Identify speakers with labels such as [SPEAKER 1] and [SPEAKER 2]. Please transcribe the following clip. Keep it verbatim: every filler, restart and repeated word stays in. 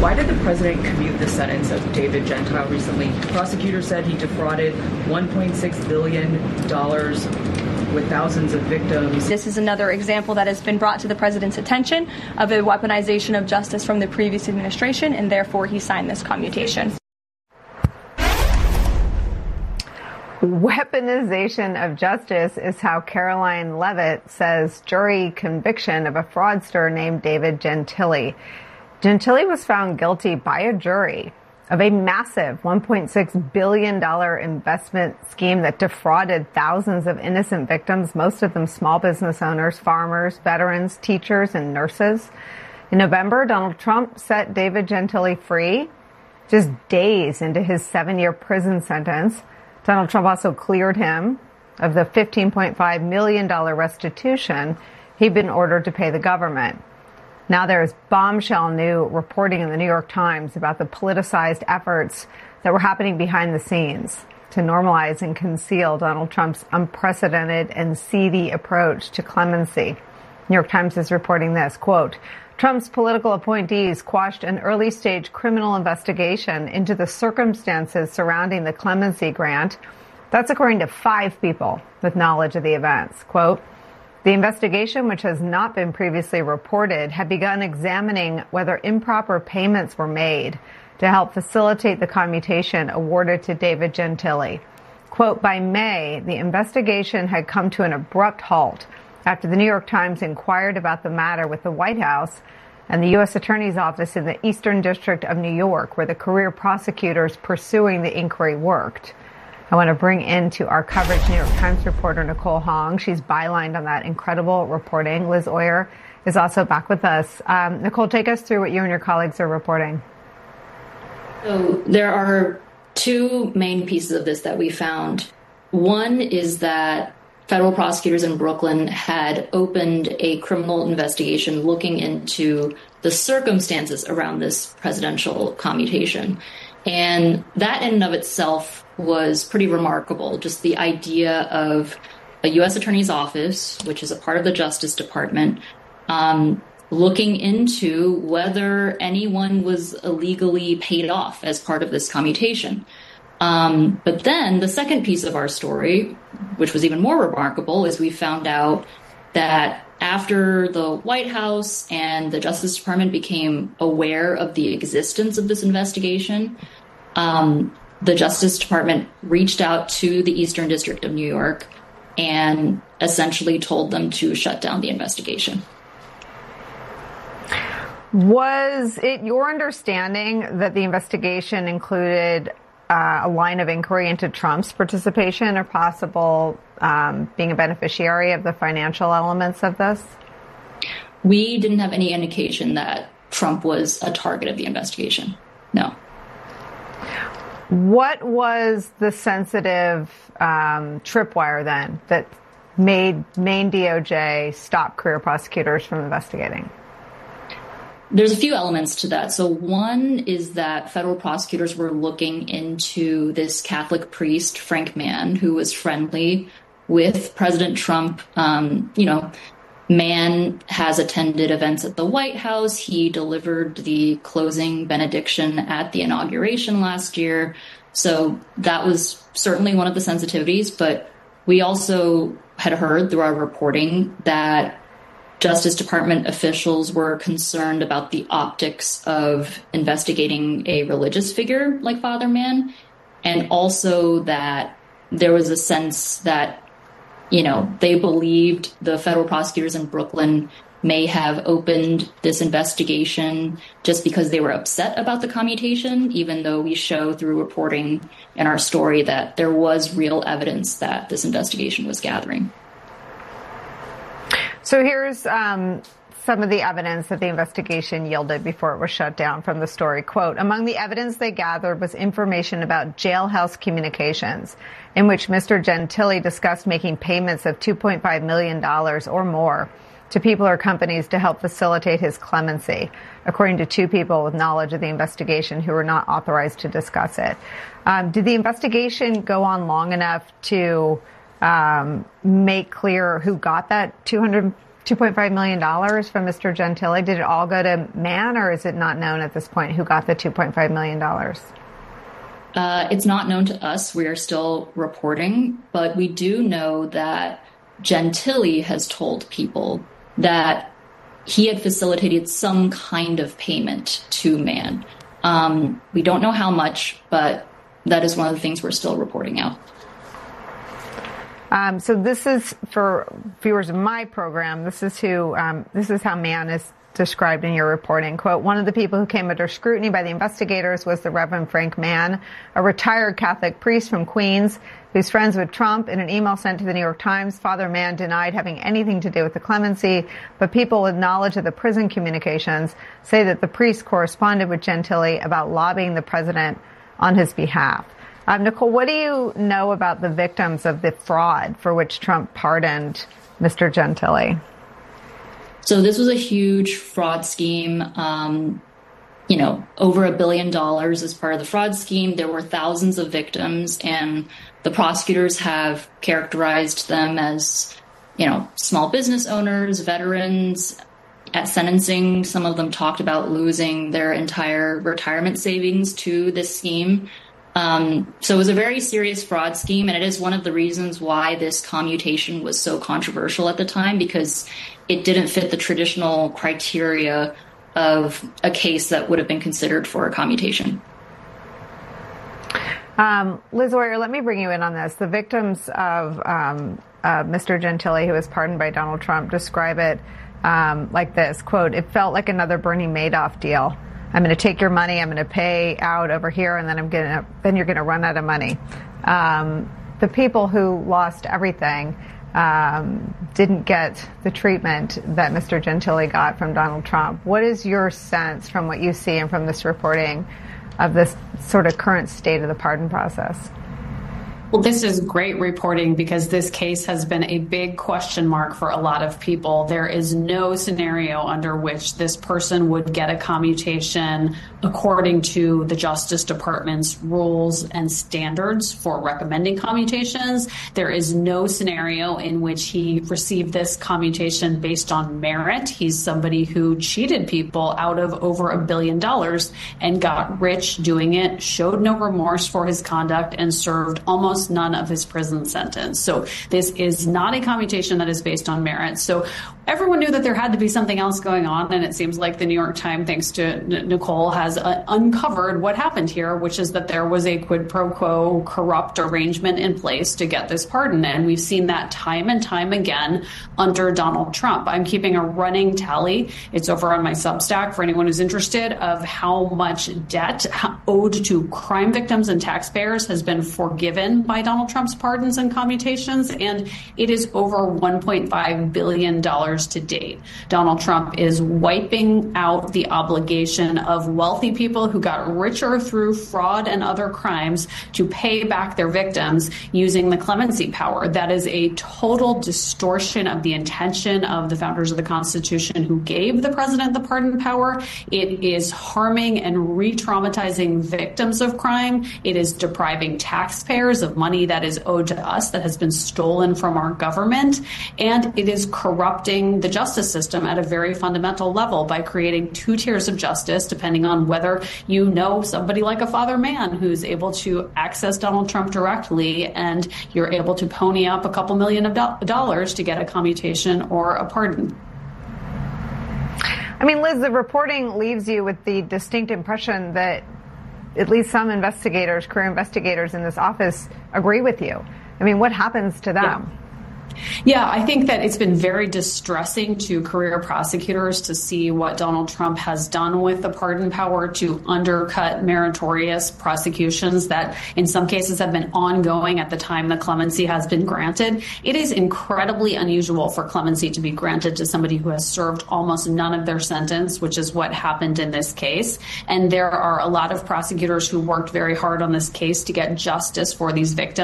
[SPEAKER 1] Why did the president commute the sentence of David Gentile recently? Prosecutors said he defrauded one point six billion dollars with thousands of victims.
[SPEAKER 2] This is another example that has been brought to the president's attention of a weaponization of justice from the previous administration, and therefore he signed this commutation.
[SPEAKER 3] Weaponization of justice is how Caroline Leavitt says jury conviction of a fraudster named David Gentile. Gentile was found guilty by a jury of a massive one point six billion dollars investment scheme that defrauded thousands of innocent victims, most of them small business owners, farmers, veterans, teachers, and nurses. In November, Donald Trump set David Gentile free just days into his seven-year prison sentence. Donald Trump also cleared him of the fifteen point five million dollars restitution he'd been ordered to pay the government. Now there's bombshell new reporting in the New York Times about the politicized efforts that were happening behind the scenes to normalize and conceal Donald Trump's unprecedented and seedy approach to clemency. New York Times is reporting this, quote, Trump's political appointees quashed an early-stage criminal investigation into the circumstances surrounding the clemency grant. That's according to five people with knowledge of the events. Quote, the investigation, which has not been previously reported, had begun examining whether improper payments were made to help facilitate the commutation awarded to David Gentile. Quote, by May, the investigation had come to an abrupt halt after the New York Times inquired about the matter with the White House and the U S Attorney's Office in the Eastern District of New York, where the career prosecutors pursuing the inquiry worked. I want to bring into our coverage New York Times reporter Nicole Hong. She's bylined on that incredible reporting. Liz Oyer is also back with us. Um, Nicole, take us through what you and your colleagues are reporting.
[SPEAKER 4] So there are two main pieces of this that we found. One is that federal prosecutors in Brooklyn had opened a criminal investigation looking into the circumstances around this presidential commutation. And that in and of itself was pretty remarkable. Just the idea of a U S Attorney's Office, which is a part of the Justice Department, um, looking into whether anyone was illegally paid off as part of this commutation. Um, but then the second piece of our story, which was even more remarkable, is we found out that after the White House and the Justice Department became aware of the existence of this investigation, um, the Justice Department reached out to the Eastern District of New York and essentially told them to shut down the investigation.
[SPEAKER 3] Was it your understanding that the investigation included uh, a line of inquiry into Trump's participation or possible um, being a beneficiary of the financial elements of this?
[SPEAKER 4] We didn't have any indication that Trump was a target of the investigation. No.
[SPEAKER 3] What was the sensitive um, tripwire then that made Maine D O J stop career prosecutors from investigating?
[SPEAKER 4] There's a few elements to that. So one is that federal prosecutors were looking into this Catholic priest, Frank Mann, who was friendly with President Trump. Um, you know, Mann has attended events at the White House. He delivered the closing benediction at the inauguration last year. So that was certainly one of the sensitivities. But we also had heard through our reporting that Justice Department officials were concerned about the optics of investigating a religious figure like Father Mann, and also that there was a sense that, you know, they believed the federal prosecutors in Brooklyn may have opened this investigation just because they were upset about the commutation, even though we show through reporting in our story that there was real evidence that this investigation was gathering.
[SPEAKER 3] So here's um, some of the evidence that the investigation yielded before it was shut down from the story. Quote, among the evidence they gathered was information about jailhouse communications in which Mister Gentile discussed making payments of two point five million dollars or more to people or companies to help facilitate his clemency, according to two people with knowledge of the investigation who were not authorized to discuss it. Um, did the investigation go on long enough to um, make clear who got that two hundred two point five million dollars from Mister Gentile? Did it all go to Mann, or is it not known at this point who got the two point five million dollars?
[SPEAKER 4] Uh, it's not known to us. We are still reporting, but we do know that Gentile has told people that he had facilitated some kind of payment to Mann. Um, we don't know how much, but that is one of the things we're still reporting out.
[SPEAKER 3] Um, so this is, for viewers of my program, this is who, um, this is how Mann is described in your reporting. Quote, one of the people who came under scrutiny by the investigators was the Reverend Frank Mann, a retired Catholic priest from Queens who's friends with Trump. In an email sent to the New York Times, Father Mann denied having anything to do with the clemency, but people with knowledge of the prison communications say that the priest corresponded with Gentile about lobbying the president on his behalf. Um, Nicole, what do you know about the victims of the fraud for which Trump pardoned Mister Gentile?
[SPEAKER 4] So this was a huge fraud scheme, um, you know, over a billion dollars as part of the fraud scheme. There were thousands of victims, and the prosecutors have characterized them as, you know, small business owners, veterans. At sentencing, some of them talked about losing their entire retirement savings to this scheme. Um, so it was a very serious fraud scheme, and it is one of the reasons why this commutation was so controversial at the time, because it didn't fit the traditional criteria of a case that would have been considered for a commutation.
[SPEAKER 3] Um, Liz Oyer, let me bring you in on this. The victims of um, uh, Mister Gentile, who was pardoned by Donald Trump, describe it um, like this, quote, it felt like another Bernie Madoff deal. I'm going to take your money, I'm going to pay out over here, and then I'm going to, then you're going to run out of money. Um, the people who lost everything um, didn't get the treatment that Mister Gentile got from Donald Trump. What is your sense from what you see and from this reporting of this sort of current state of the pardon process?
[SPEAKER 5] Well, this is great reporting because this case has been a big question mark for a lot of people. There is no scenario under which this person would get a commutation according to the Justice Department's rules and standards for recommending commutations. There is no scenario in which he received this commutation based on merit. He's somebody who cheated people out of over a billion dollars and got rich doing it, showed no remorse for his conduct, and served almost none of his prison sentence. So this is not a commutation that is based on merit. So everyone knew that there had to be something else going on, and it seems like the New York Times, thanks to N- Nicole, has uh, uncovered what happened here, which is that there was a quid pro quo corrupt arrangement in place to get this pardon. And we've seen that time and time again under Donald Trump. I'm keeping a running tally. It's over on my Substack for anyone who's interested, of how much debt owed to crime victims and taxpayers has been forgiven by Donald Trump's pardons and commutations. And it is over one point five billion dollars to date. Donald Trump is wiping out the obligation of wealthy people who got richer through fraud and other crimes to pay back their victims using the clemency power. That is a total distortion of the intention of the founders of the Constitution who gave the president the pardon power. It is harming and re-traumatizing victims of crime. It is depriving taxpayers of money that is owed to us, that has been stolen from our government. And it is corrupting the justice system at a very fundamental level by creating two tiers of justice, depending on whether you know somebody like a Father Mann who's able to access Donald Trump directly, and you're able to pony up a couple million of do- dollars to get a commutation or a pardon.
[SPEAKER 3] I mean, Liz, the reporting leaves you with the distinct impression that at least some investigators, career investigators in this office, agree with you. I mean, what happens to them?
[SPEAKER 5] Yeah. Yeah, I think that it's been very distressing to career prosecutors to see what Donald Trump has done with the pardon power to undercut meritorious prosecutions that in some cases have been ongoing at the time the clemency has been granted. It is incredibly unusual for clemency to be granted to somebody who has served almost none of their sentence, which is what happened in this case. And there are a lot of prosecutors who worked very hard on this case to get justice for these victims.